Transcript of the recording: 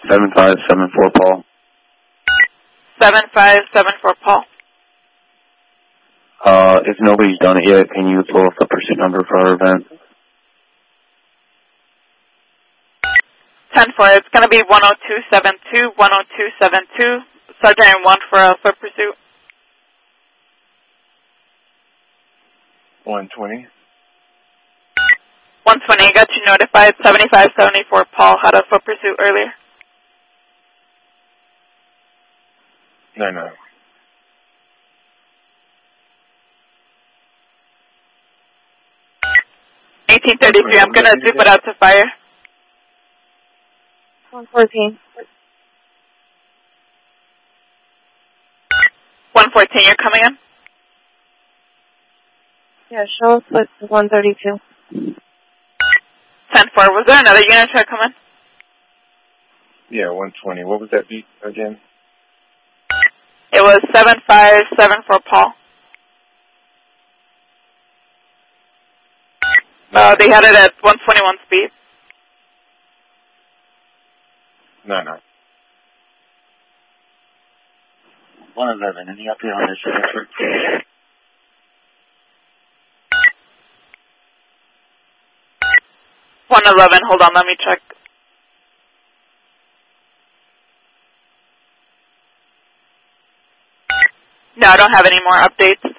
7574 Paul. 7574 Paul. If nobody's done it yet, can you pull up the pursuit number for our event? 10-4, it's going to be 10272, 10272, Sergeant 1 for a foot pursuit. 120. 120, I got you notified. 7574 Paul had a foot pursuit earlier. No. 1833, I'm going to zip it out to fire. 114. 114, you're coming in? Yeah, show us what's 132. 10-4, was there another unit try to come in? Yeah, 120. What was that beat again? It was 7574 Paul. They had it at 121 speed. No. 111, any update on this? 111, hold on, let me check. No, I don't have any more updates.